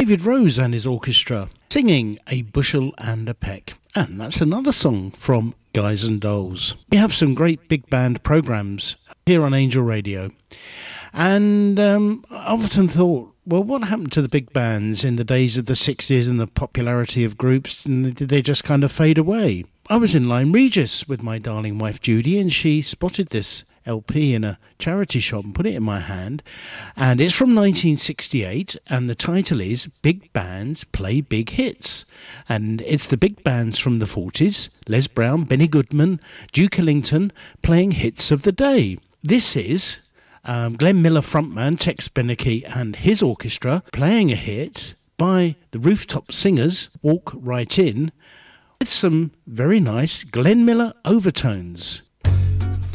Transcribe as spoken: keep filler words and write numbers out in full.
David Rose and his orchestra singing A Bushel and a Peck. And that's another song from Guys and Dolls. We have some great big band programs here on Angel Radio. And um, I've often thought, well, what happened to the big bands in the days of the sixties and the popularity of groups? And did they just kind of fade away? I was in Lyme Regis with my darling wife Judy, and she spotted this L P in a charity shop and put it in my hand. And it's from nineteen sixty-eight, and the title is Big Bands Play Big Hits. And it's the big bands from the forties, Les Brown, Benny Goodman, Duke Ellington, playing hits of the day. This is um, Glenn Miller frontman Tex Beneke and his orchestra playing a hit by the Rooftop Singers, Walk Right In, with some very nice Glenn Miller overtones.